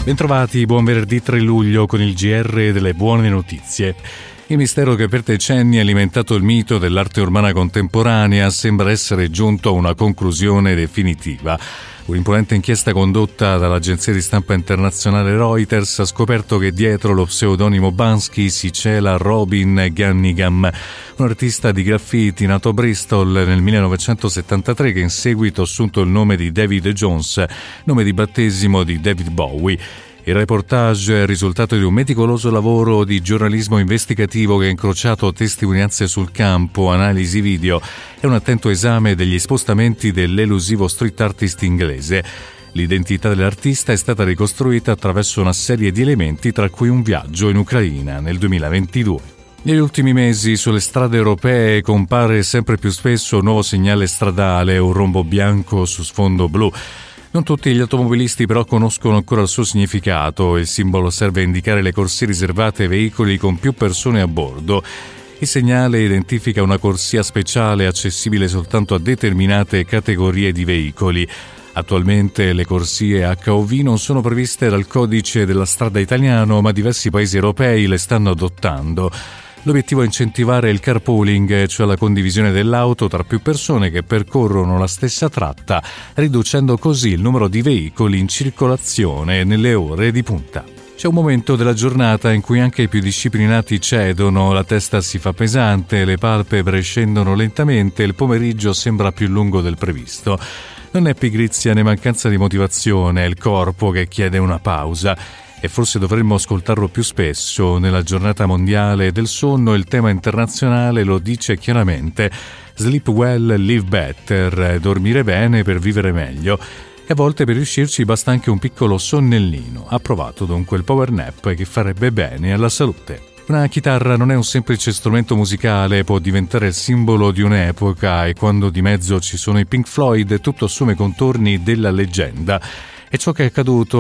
Bentrovati, buon venerdì 3 luglio con il GR delle buone notizie. Il mistero che per decenni ha alimentato il mito dell'arte urbana contemporanea sembra essere giunto a una conclusione definitiva. Un'imponente inchiesta condotta dall'agenzia di stampa internazionale Reuters ha scoperto che dietro lo pseudonimo Banksy si cela Robin Ganningham, un artista di graffiti nato a Bristol nel 1973 che in seguito ha assunto il nome di David Jones, nome di battesimo di David Bowie. Il reportage è il risultato di un meticoloso lavoro di giornalismo investigativo che ha incrociato testimonianze sul campo, analisi video e un attento esame degli spostamenti dell'elusivo street artist inglese. L'identità dell'artista è stata ricostruita attraverso una serie di elementi, tra cui un viaggio in Ucraina nel 2022. Negli ultimi mesi sulle strade europee compare sempre più spesso un nuovo segnale stradale, un rombo bianco su sfondo blu. Non tutti gli automobilisti però conoscono ancora il suo significato. Il simbolo serve a indicare le corsie riservate ai veicoli con più persone a bordo. Il segnale identifica una corsia speciale accessibile soltanto a determinate categorie di veicoli. Attualmente le corsie HOV non sono previste dal codice della strada italiano, ma diversi paesi europei le stanno adottando. L'obiettivo è incentivare il carpooling, cioè la condivisione dell'auto tra più persone che percorrono la stessa tratta, riducendo così il numero di veicoli in circolazione nelle ore di punta. C'è un momento della giornata in cui anche i più disciplinati cedono, la testa si fa pesante, le palpebre scendono lentamente e il pomeriggio sembra più lungo del previsto. Non è pigrizia né mancanza di motivazione, è il corpo che chiede una pausa. E forse dovremmo ascoltarlo più spesso. Nella giornata mondiale del sonno il tema internazionale lo dice chiaramente: sleep well, live better, dormire bene per vivere meglio. E a volte per riuscirci basta anche un piccolo sonnellino, approvato dunque il power nap che farebbe bene alla salute. Una chitarra non è un semplice strumento musicale, può diventare il simbolo di un'epoca, e quando di mezzo ci sono i Pink Floyd tutto assume contorni della leggenda. E ciò che è accaduto